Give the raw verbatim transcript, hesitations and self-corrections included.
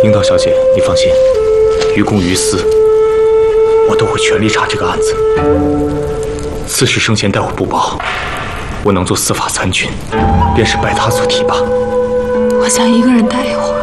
樱桃小姐，你放心，于公于私，我都会全力查这个案子。刺史生前待我不薄，我能做司法参军，便是拜他所提拔。 我想一个人待一会儿。